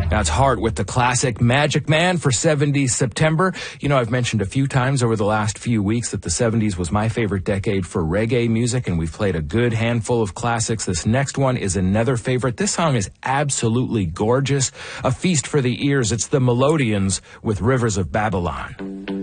Now, it's Heart with the classic Magic Man for 70s September. You know, I've mentioned a few times over the last few weeks that the 70s was my favorite decade for reggae music, and we've played a good handful of classics. This next one is another favorite. This song is absolutely gorgeous, a feast for the ears. It's the Melodians with Rivers of Babylon.